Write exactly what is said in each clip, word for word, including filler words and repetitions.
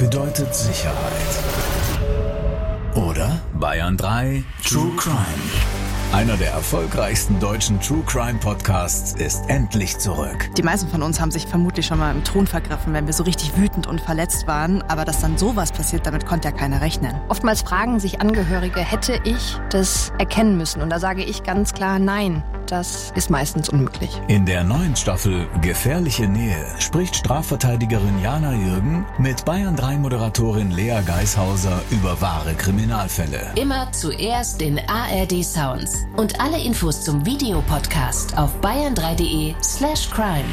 bedeutet Sicherheit. Oder? Bayern drei True Crime. Einer der erfolgreichsten deutschen True Crime Podcasts ist endlich zurück. Die meisten von uns haben sich vermutlich schon mal im Ton vergriffen, wenn wir so richtig wütend und verletzt waren. Aber dass dann sowas passiert, damit konnte ja keiner rechnen. Oftmals fragen sich Angehörige, hätte ich das erkennen müssen? Und da sage ich ganz klar, nein, das ist meistens unmöglich. In der neuen Staffel Gefährliche Nähe spricht Strafverteidigerin Jana Jürgen mit Bayern drei Moderatorin Lea Geishauser über wahre Kriminalfälle. Immer zuerst in A R D Sounds. Und alle Infos zum Videopodcast auf bayern drei punkt de slash crime.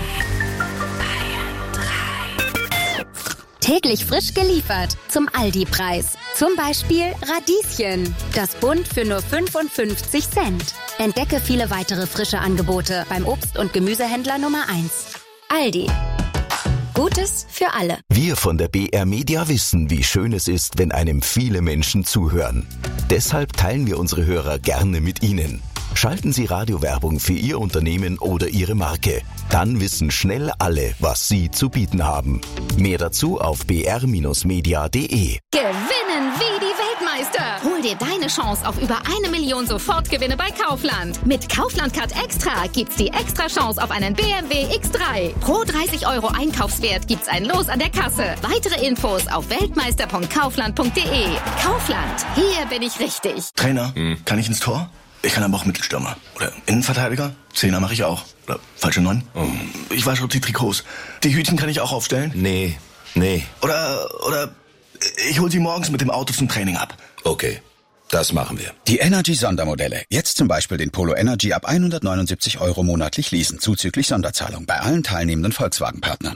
Bayern drei. Täglich frisch geliefert zum Aldi-Preis. Zum Beispiel Radieschen. Das Bund für nur fünfundfünfzig Cent. Entdecke viele weitere frische Angebote beim Obst- und Gemüsehändler Nummer eins. Aldi. Gutes für alle. Wir von der B R Media wissen, wie schön es ist, wenn einem viele Menschen zuhören. Deshalb teilen wir unsere Hörer gerne mit Ihnen. Schalten Sie Radiowerbung für Ihr Unternehmen oder Ihre Marke. Dann wissen schnell alle, was Sie zu bieten haben. Mehr dazu auf b r Bindestrich media punkt de. Gewinnen wie die Weltmeister. Hol dir deine Chance auf über eine Million Sofortgewinne bei Kaufland. Mit Kaufland Card Extra gibt's die extra Chance auf einen B M W X drei. Pro dreißig Euro Einkaufswert gibt's ein Los an der Kasse. Weitere Infos auf weltmeister punkt kaufland punkt de. Kaufland, hier bin ich richtig. Trainer, hm. kann ich ins Tor? Ich kann aber auch Mittelstürmer. Oder Innenverteidiger. Zehner mache ich auch. Oder falsche Neun. Oh. Ich wasche die Trikots. Die Hütchen kann ich auch aufstellen. Nee, nee. Oder, oder ich hol sie morgens mit dem Auto zum Training ab. Okay, das machen wir. Die Energy-Sondermodelle. Jetzt zum Beispiel den Polo Energy ab hundertneunundsiebzig Euro monatlich leasen, zuzüglich Sonderzahlung bei allen teilnehmenden Volkswagen-Partnern.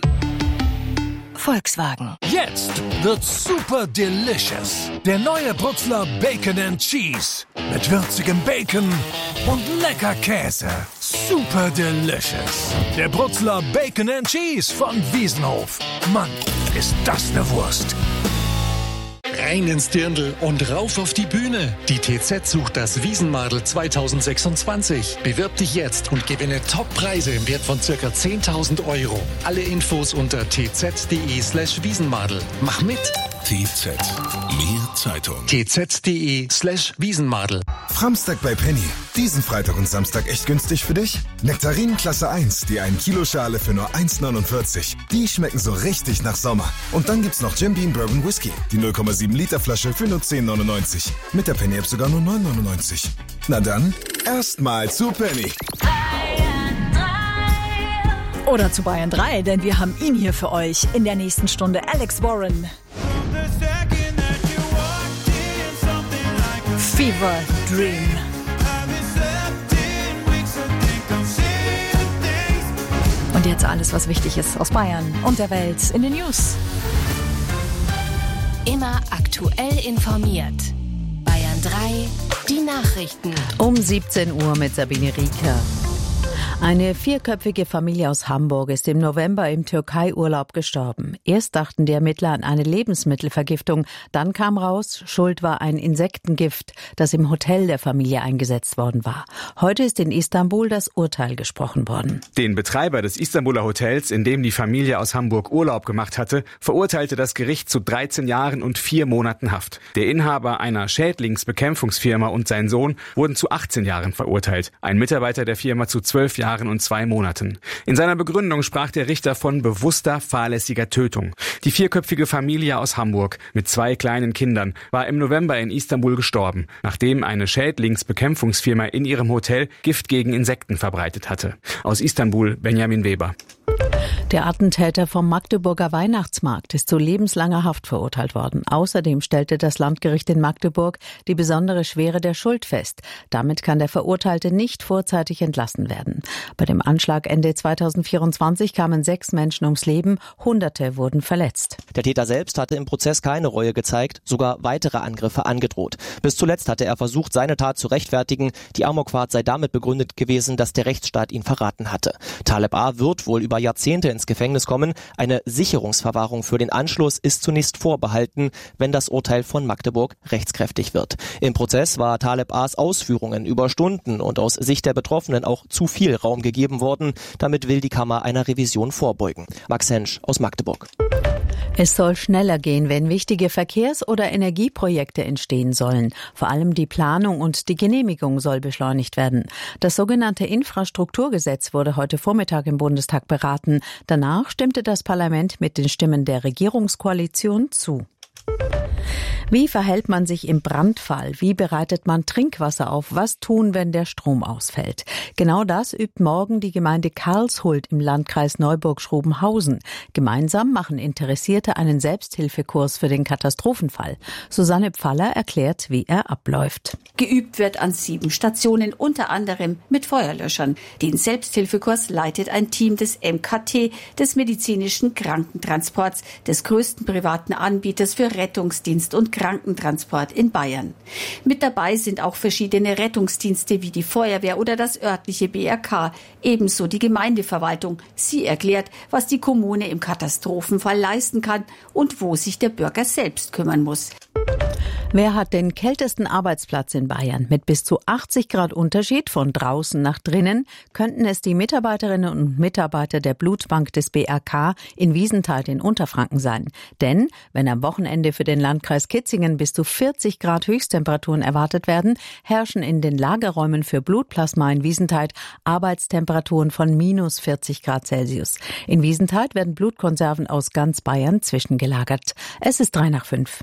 Volkswagen. Jetzt wird's super delicious. Der neue Brutzler Bacon and Cheese. Mit würzigem Bacon und lecker Käse. Super delicious. Der Brutzler Bacon and Cheese von Wiesenhof. Mann, ist das eine Wurst. Rein ins Dirndl und rauf auf die Bühne. Die T Z sucht das Wiesenmadel zweitausendsechsundzwanzig. Bewirb dich jetzt und gewinne Top-Preise im Wert von ca. zehntausend Euro. Alle Infos unter t z punkt de slash Wiesenmadel. Mach mit! T Z. Mehr Zeitung. t z punkt de slash Wiesenmadel. Framstag bei Penny. Diesen Freitag und Samstag echt günstig für dich? Nektarinen Klasse eins, die ein Kilo Schale für nur eins neunundvierzig. Die schmecken so richtig nach Sommer. Und dann gibt's noch Jim Beam Bourbon Whisky. Die null Komma sieben Liter Flasche für nur zehn neunundneunzig. Mit der Penny App sogar nur neun neunundneunzig. Na dann, erstmal zu Penny. Oder zu Bayern drei, denn wir haben ihn hier für euch. In der nächsten Stunde Alex Warren. Fever Dream. Und jetzt alles, was wichtig ist aus Bayern und der Welt in den News. Immer aktuell informiert. Bayern drei, die Nachrichten. Um siebzehn Uhr mit Sabine Rieker. Eine vierköpfige Familie aus Hamburg ist im November im Türkei-Urlaub gestorben. Erst dachten die Ermittler an eine Lebensmittelvergiftung. Dann kam raus, Schuld war ein Insektengift, das im Hotel der Familie eingesetzt worden war. Heute ist in Istanbul das Urteil gesprochen worden. Den Betreiber des Istanbuler Hotels, in dem die Familie aus Hamburg Urlaub gemacht hatte, verurteilte das Gericht zu dreizehn Jahren und vier Monaten Haft. Der Inhaber einer Schädlingsbekämpfungsfirma und sein Sohn wurden zu achtzehn Jahren verurteilt. Ein Mitarbeiter der Firma zu zwölf Jahren und zwei Monaten. In seiner Begründung sprach der Richter von bewusster, fahrlässiger Tötung. Die vierköpfige Familie aus Hamburg mit zwei kleinen Kindern war im November in Istanbul gestorben, nachdem eine Schädlingsbekämpfungsfirma in ihrem Hotel Gift gegen Insekten verbreitet hatte. Aus Istanbul, Benjamin Weber. Der Attentäter vom Magdeburger Weihnachtsmarkt ist zu lebenslanger Haft verurteilt worden. Außerdem stellte das Landgericht in Magdeburg die besondere Schwere der Schuld fest. Damit kann der Verurteilte nicht vorzeitig entlassen werden. Bei dem Anschlag Ende zweitausendvierundzwanzig kamen sechs Menschen ums Leben, Hunderte wurden verletzt. Der Täter selbst hatte im Prozess keine Reue gezeigt, sogar weitere Angriffe angedroht. Bis zuletzt hatte er versucht, seine Tat zu rechtfertigen. Die Amokfahrt sei damit begründet gewesen, dass der Rechtsstaat ihn verraten hatte. Taleb A. wird wohl über Jahrzehnte ins Gefängnis kommen. Eine Sicherungsverwahrung für den Anschluss ist zunächst vorbehalten, wenn das Urteil von Magdeburg rechtskräftig wird. Im Prozess war Taleb A.'s Ausführungen über Stunden und aus Sicht der Betroffenen auch zu viel Raum gegeben worden. Damit will die Kammer einer Revision vorbeugen. Max Hensch aus Magdeburg. Es soll schneller gehen, wenn wichtige Verkehrs- oder Energieprojekte entstehen sollen. Vor allem die Planung und die Genehmigung soll beschleunigt werden. Das sogenannte Infrastrukturgesetz wurde heute Vormittag im Bundestag beraten. Danach stimmte das Parlament mit den Stimmen der Regierungskoalition zu. Wie verhält man sich im Brandfall? Wie bereitet man Trinkwasser auf? Was tun, wenn der Strom ausfällt? Genau das übt morgen die Gemeinde Karlshult im Landkreis Neuburg-Schrobenhausen. Gemeinsam machen Interessierte einen Selbsthilfekurs für den Katastrophenfall. Susanne Pfaller erklärt, wie er abläuft. Geübt wird an sieben Stationen, unter anderem mit Feuerlöschern. Den Selbsthilfekurs leitet ein Team des M K T, des medizinischen Krankentransports, des größten privaten Anbieters für Rettungsdienst und Krankentransport in Bayern. Mit dabei sind auch verschiedene Rettungsdienste wie die Feuerwehr oder das örtliche B R K, ebenso die Gemeindeverwaltung. Sie erklärt, was die Kommune im Katastrophenfall leisten kann und wo sich der Bürger selbst kümmern muss. Wer hat den kältesten Arbeitsplatz in Bayern? Mit bis zu achtzig Grad Unterschied von draußen nach drinnen könnten es die Mitarbeiterinnen und Mitarbeiter der Blutbank des B R K in Wiesenthal in Unterfranken sein. Denn wenn am Wochenende für den Landkreis Kitzingen bis zu vierzig Grad Höchsttemperaturen erwartet werden, herrschen in den Lagerräumen für Blutplasma in Wiesenthal Arbeitstemperaturen von minus vierzig Grad Celsius. In Wiesenthal werden Blutkonserven aus ganz Bayern zwischengelagert. Es ist drei nach fünf.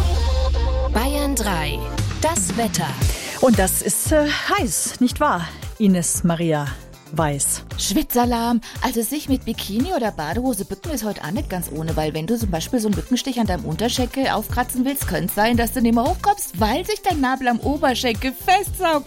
Bayern drei. Das Wetter. Und das ist äh, heiß, nicht wahr, Ines Maria Weiß? Schwitzalarm. Also sich mit Bikini oder Badehose bücken ist heute auch nicht ganz ohne, weil wenn du zum Beispiel so einen Mückenstich an deinem Unterschenkel aufkratzen willst, könnte es sein, dass du nicht mehr hochkommst, weil sich dein Nabel am Oberschenkel festsaugt.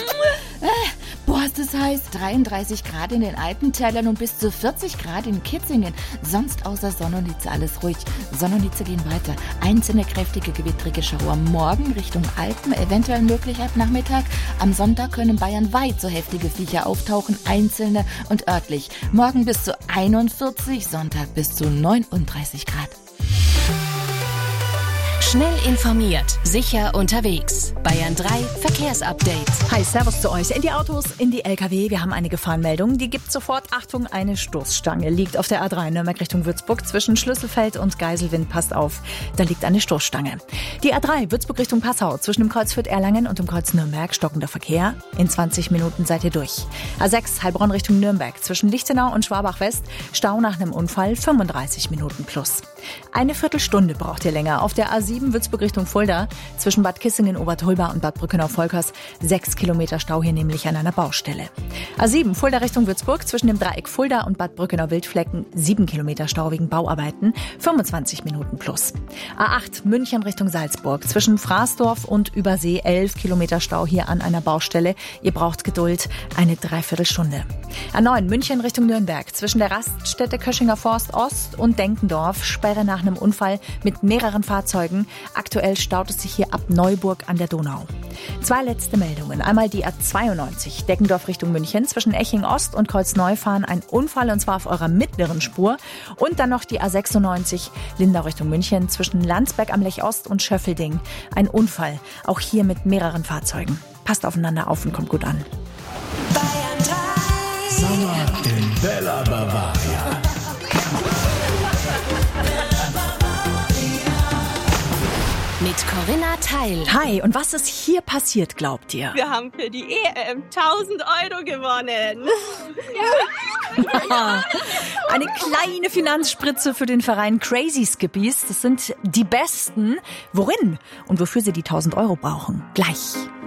Boah, ist das heiß. dreiunddreißig Grad in den Alpentälern und bis zu vierzig Grad in Kitzingen. Sonst außer Sonne und Hitze alles ruhig. Sonne und Hitze gehen weiter. Einzelne kräftige gewittrige Schauer morgen Richtung Alpen, eventuell möglich ab Nachmittag. Am Sonntag können Bayern weit so heftige Viecher auftauchen, einzelne und örtlich. Morgen bis zu einundvierzig, Sonntag bis zu neununddreißig Grad. Schnell informiert, sicher unterwegs. Bayern drei Verkehrsupdate. Hi, servus zu euch. In die Autos, in die L K W. Wir haben eine Gefahrenmeldung. Die gibt sofort, Achtung, eine Stoßstange. Liegt auf der A drei Nürnberg Richtung Würzburg zwischen Schlüsselfeld und Geiselwind. Passt auf, da liegt eine Stoßstange. Die A drei Würzburg Richtung Passau zwischen dem Kreuz Fürth-Erlangen und dem Kreuz Nürnberg. Stockender Verkehr. In zwanzig Minuten seid ihr durch. A sechs Heilbronn Richtung Nürnberg zwischen Lichtenau und Schwabach-West. Stau nach einem Unfall. fünfunddreißig Minuten plus. Eine Viertelstunde braucht ihr länger. Auf der A sieben Würzburg Richtung Fulda zwischen Bad Kissingen, Obertolba und Bad Brückenau-Volkers. Sechs Kilometer Stau hier nämlich an einer Baustelle. A sieben Fulda Richtung Würzburg zwischen dem Dreieck Fulda und Bad Brückenau-Wildflecken. Sieben Kilometer Stau wegen Bauarbeiten. fünfundzwanzig Minuten plus. A acht München Richtung Salzburg zwischen Fraßdorf und Übersee. Elf Kilometer Stau hier an einer Baustelle. Ihr braucht Geduld. Eine Dreiviertelstunde. A neun München Richtung Nürnberg zwischen der Raststätte Köschinger Forst Ost und Denkendorf. Sperre nach einem Unfall mit mehreren Fahrzeugen. Aktuell staut es sich hier ab Neuburg an der Donau. Zwei letzte Meldungen. Einmal die A zweiundneunzig Deckendorf Richtung München zwischen Eching Ost und Kreuzneufahren. Ein Unfall und zwar auf eurer mittleren Spur. Und dann noch die A sechsundneunzig Lindau Richtung München zwischen Landsberg am Lech Ost und Schöffelding. Ein Unfall, auch hier mit mehreren Fahrzeugen. Passt aufeinander auf und kommt gut an. Sommer in Bella Bavaria. Mit Corinna Teil. Hi, und was ist hier passiert, glaubt ihr? Wir haben für die E M tausend Euro gewonnen. Ja. Eine kleine Finanzspritze für den Verein Crazy Skippies. Das sind die Besten. Worin und wofür sie die tausend Euro brauchen? Gleich.